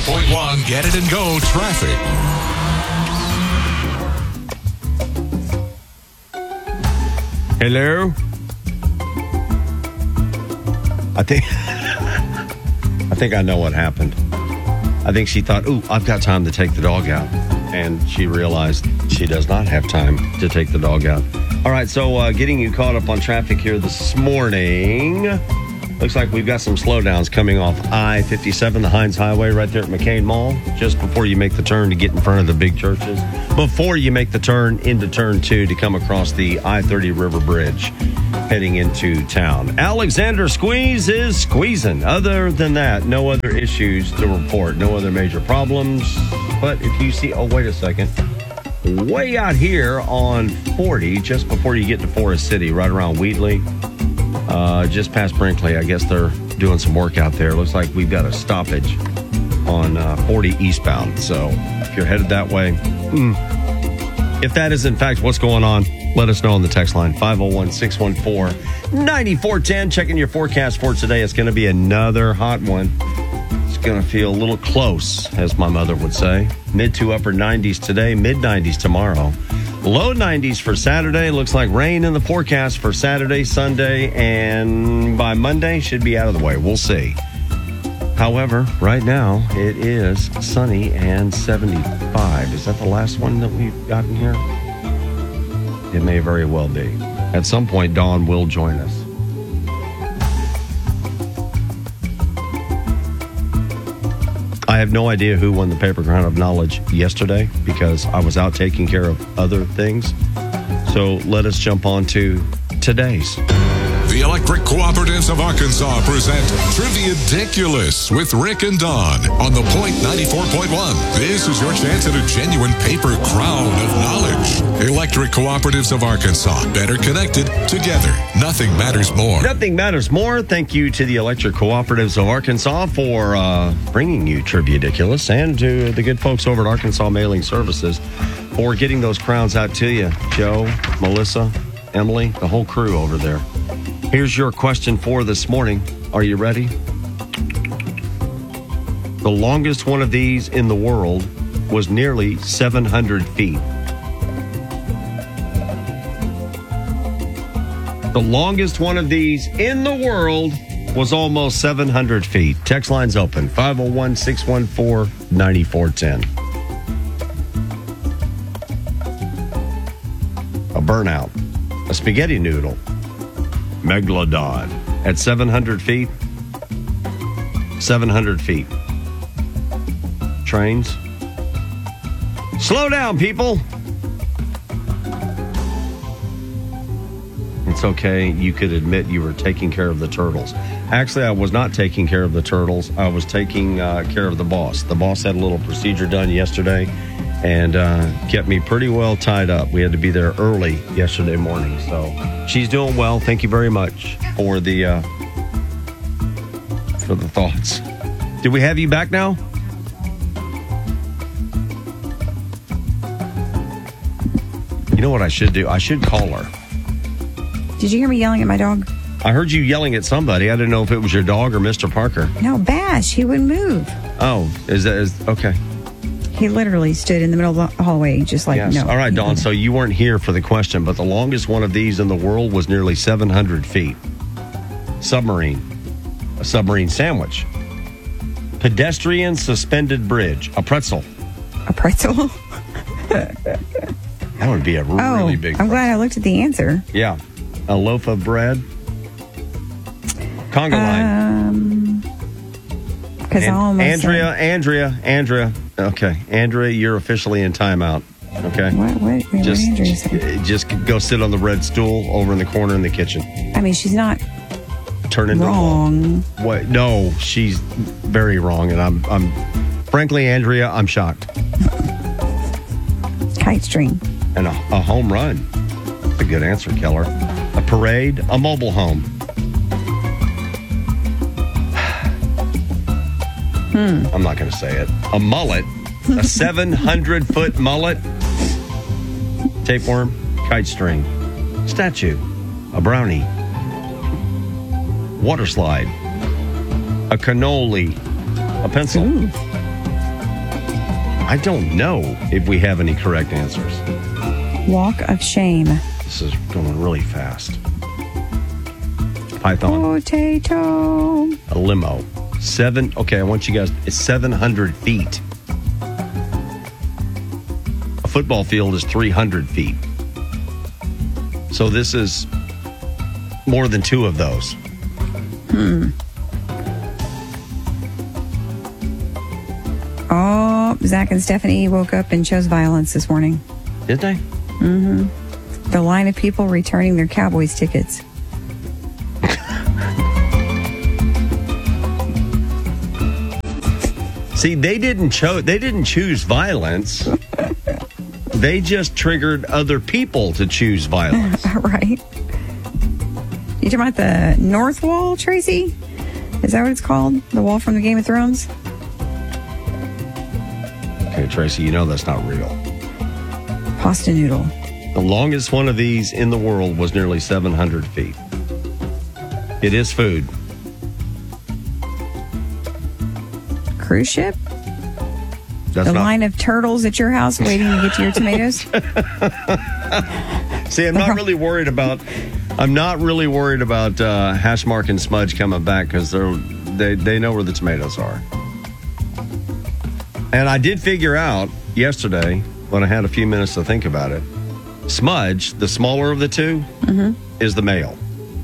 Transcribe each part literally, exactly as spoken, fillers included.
point one Get It and Go traffic. Hello? I think I think I know what happened. I think she thought, ooh, I've got time to take the dog out. And she realized she does not have time to take the dog out. All right, so uh, getting you caught up on traffic here this morning. Looks like we've got some slowdowns coming off I fifty-seven, the Hines Highway, right there at McCain Mall, just before you make the turn to get in front of the big churches, before you make the turn into turn two to come across the I thirty River Bridge, heading into town. Alexander Squeeze is squeezing. Other than that, no other issues to report, no other major problems. But if you see, oh, wait a second. Way out here on forty, just before you get to Forest City, right around Wheatley, uh, just past Brinkley, I guess they're doing some work out there. Looks like we've got a stoppage on uh, forty eastbound. So if you're headed that way, mm, if that is in fact what's going on, let us know on the text line, five oh one, six one four, nine four one zero. Checking your forecast for today. It's going to be another hot one. It's going to feel a little close, as my mother would say. Mid to upper nineties today, mid nineties tomorrow. Low nineties for Saturday. Looks like rain in the forecast for Saturday, Sunday, and by Monday should be out of the way. We'll see. However, right now it is sunny and seventy-five. Is that the last one that we've gotten here? It may very well be. At some point, Dawn will join us. I have no idea who won the Paper Crown of Knowledge yesterday because I was out taking care of other things. So let us jump on to today's. The Electric Cooperatives of Arkansas present Triviadiculous with Rick and Dawn on the Point ninety-four point one. This is your chance at a genuine paper crown of knowledge. Electric Cooperatives of Arkansas. Better connected, together. Nothing matters more. Nothing matters more. Thank you to the Electric Cooperatives of Arkansas for uh, bringing you Triviadiculous, and to the good folks over at Arkansas Mailing Services for getting those crowns out to you. Joe, Melissa, Emily, the whole crew over there. Here's your question for this morning. Are you ready? The longest one of these in the world was nearly seven hundred feet. The longest one of these in the world was almost seven hundred feet. Text line's open, five oh one, six one four, nine four one zero. A burnout. A spaghetti noodle. Megalodon at seven hundred feet. seven hundred feet. Trains. Slow down, people. It's okay. You could admit you were taking care of the turtles. Actually, I was not taking care of the turtles. I was taking uh, care of the boss. The boss had a little procedure done yesterday and uh, kept me pretty well tied up. We had to be there early yesterday morning. So she's doing well. Thank you very much for the uh, for the thoughts. Did we have you back now? You know what I should do? I should call her. Did you hear me yelling at my dog? I heard you yelling at somebody. I didn't know if it was your dog or Mister Parker. No, Bash. He wouldn't move. Oh, is that is okay? He literally stood in the middle of the hallway, just like, yes. no. All right, Dawn, so you weren't here for the question, but the longest one of these in the world was nearly seven hundred feet. Submarine. A submarine sandwich. Pedestrian suspended bridge. A pretzel. A pretzel? That would be a really oh, big I'm pretzel. glad I looked at the answer. Yeah. A loaf of bread. Conga line. Um, because An- I almost Andrea, said, Andrea, Andrea. Okay, Andrea, you're officially in timeout. Okay. What? What? What Just, Andrea said? just go sit on the red stool over in the corner in the kitchen. I mean, she's not Turn into wrong. A what? No, she's very wrong, and I'm, I'm, frankly, Andrea, I'm shocked. Kite string. And a, a home run. That's a good answer, Keller. A parade, a mobile home. Hmm. I'm not going to say it. A mullet, a seven hundred foot mullet. Tapeworm, kite string, statue, a brownie, water slide, a cannoli, a pencil, Ooh. I don't know if we have any correct answers. Walk of shame. This is going really fast. Python. Potato. A limo. Seven. Okay, I want you guys. It's seven hundred feet. A football field is three hundred feet. So this is more than two of those. Hmm. Oh, Zach and Stephanie woke up and chose violence this morning. Did they? Mm-hmm. The line of people returning their Cowboys tickets. See, they didn't cho- They didn't choose violence. They just triggered other people to choose violence. Right. You talking about the North Wall, Tracy? Is that what it's called? The wall from the Game of Thrones? Okay, Tracy, you know that's not real. Pasta noodle. The longest one of these in the world was nearly seven hundred feet. It is food. Cruise ship? That's the not- line of turtles at your house waiting to get to your tomatoes? See, I'm not really worried about. I'm not really worried about uh, Hashmark and Smudge coming back because they're they they know where the tomatoes are. And I did figure out yesterday when I had a few minutes to think about it. Smudge, the smaller of the two, Mm-hmm. is the male.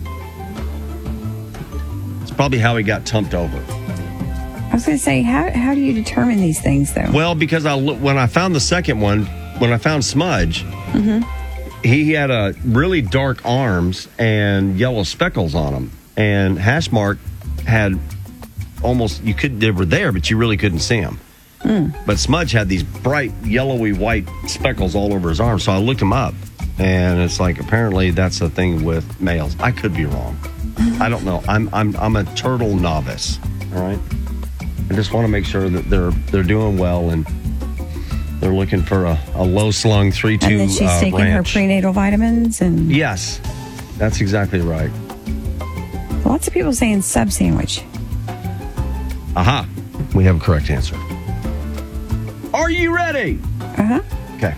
It's probably how he got tumped over. I was going to say, how how do you determine these things, though? Well, because I lo- when I found the second one, when I found Smudge, Mm-hmm. he had a really dark arms and yellow speckles on him, and Hashmark had almost you could they were there, but you really couldn't see them. Mm. But Smudge had these bright yellowy white speckles all over his arms, so I looked him up, and it's like apparently that's the thing with males. I could be wrong. I don't know. I'm I'm I'm a turtle novice. All right. I just want to make sure that they're they're doing well and they're looking for a, a low slung three two And then she's uh, taking ranch. her prenatal vitamins and Yes, that's exactly right. lots of people saying sub sandwich. Aha, we have a correct answer. Are you ready? Uh huh. Okay.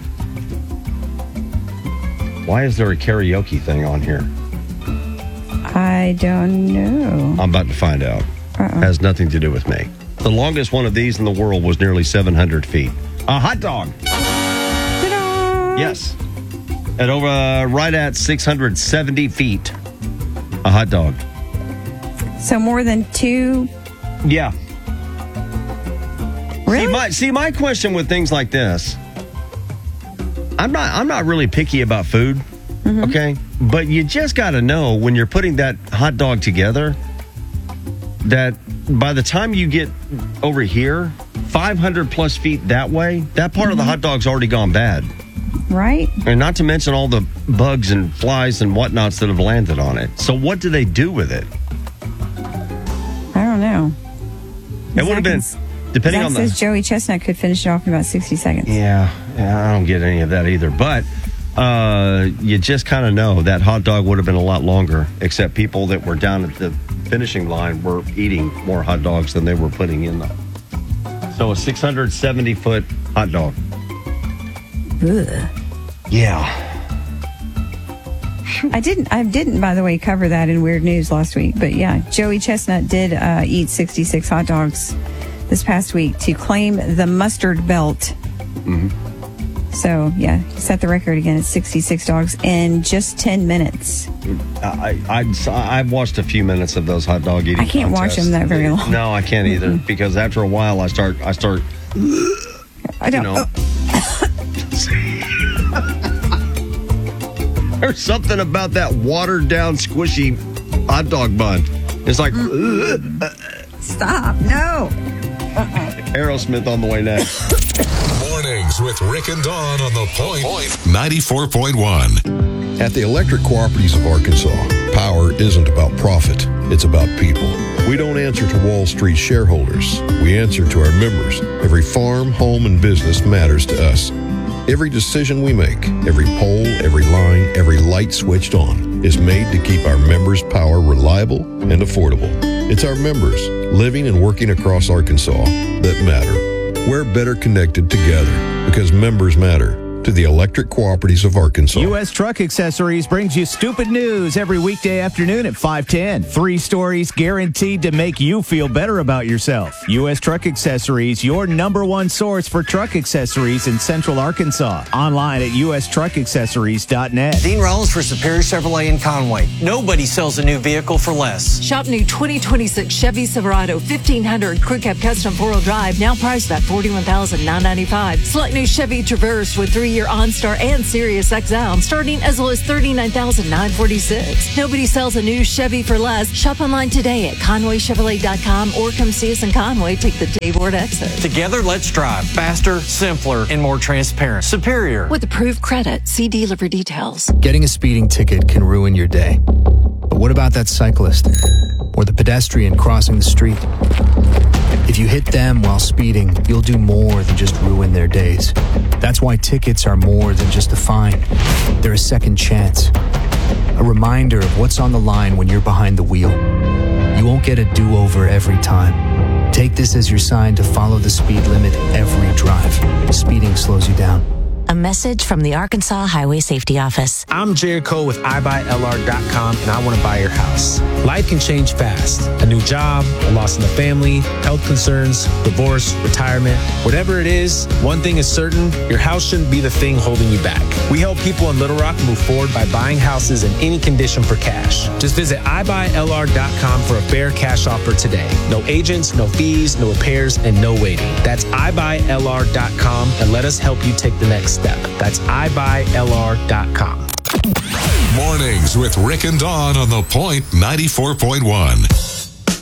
Why is there a karaoke thing on here? I don't know. I'm about to find out. Uh-oh. Has nothing to do with me. The longest one of these in the world was nearly seven hundred feet. A hot dog. Ta-da! Yes. At over uh, right at six hundred seventy feet. A hot dog. So more than two. Yeah. Really? See my see my question with things like this. I'm not I'm not really picky about food, Mm-hmm. okay? But you just got to know when you're putting that hot dog together that by the time you get over here, five hundred plus feet that way, that part Mm-hmm. of the hot dog's already gone bad. Right? And not to mention all the bugs and flies and whatnots that have landed on it. So what do they do with it? I don't know. It would have been, depending Zach on the... says Joey Chestnut could finish it off in about sixty seconds. Yeah, yeah, I don't get any of that either. But uh, you just kind of know that hot dog would have been a lot longer, except people that were down at the finishing line were eating more hot dogs than they were putting in them. So a six hundred seventy foot hot dog. Ugh. Yeah. I didn't. I didn't, by the way, cover that in Weird News last week. But yeah, Joey Chestnut did uh, eat sixty-six hot dogs this past week to claim the mustard belt. Mm-hmm. So yeah, he set the record again at sixty-six dogs in just ten minutes. I, I, I've watched a few minutes of those hot dog eating I can't watch contests. them that very long. No, I can't either, because after a while I start, I start, I don't you know. There's something about that watered down, squishy hot dog bun. It's like, Stop! No. Aerosmith on the way next. Mornings with Rick and Dawn on the Point ninety-four point one. At the Electric Cooperatives of Arkansas, power isn't about profit, it's about people. We don't answer to Wall Street shareholders. We answer to our members. Every farm, home, and business matters to us. Every decision we make, every pole, every line, every light switched on is made to keep our members' power reliable and affordable. It's our members living and working across Arkansas that matter. We're better connected together because members matter. To the Electric Cooperatives of Arkansas. U S Truck Accessories brings you stupid news every weekday afternoon at five ten. Three stories guaranteed to make you feel better about yourself. U S Truck Accessories, your number one source for truck accessories in Central Arkansas. Online at u s truck accessories dot net. Dean Rollins for Superior Chevrolet in Conway. Nobody sells a new vehicle for less. Shop new twenty twenty-six Chevy Silverado fifteen hundred Crew Cab Custom four-wheel drive, now priced at forty-one thousand nine hundred ninety-five dollars. Select new Chevy Traverse with three-year OnStar and Sirius X M, starting as low as thirty-nine thousand nine hundred forty-six dollars. Nobody sells a new Chevy for less. Shop online today at conway chevrolet dot com or come see us in Conway. Take the Dayward exit. Together, let's drive faster, simpler, and more transparent. Superior. With approved credit, see dealer for details. Getting a speeding ticket can ruin your day. But what about that cyclist or the pedestrian crossing the street? If you hit them while speeding, you'll do more than just ruin their days. That's why tickets are more than just a fine. They're a second chance. A reminder of what's on the line when you're behind the wheel. You won't get a do-over every time. Take this as your sign to follow the speed limit every drive. Speeding slows you down. A message from the Arkansas Highway Safety Office. I'm Jared Cole with i buy L R dot com, and I want to buy your house. Life can change fast. A new job, a loss in the family, health concerns, divorce, retirement. Whatever it is, one thing is certain, your house shouldn't be the thing holding you back. We help people in Little Rock move forward by buying houses in any condition for cash. Just visit i buy L R dot com for a fair cash offer today. No agents, no fees, no repairs, and no waiting. That's i buy L R dot com, and let us help you take the next step. That's i buy L R dot com. Mornings with Rick and Dawn on The Point ninety-four point one.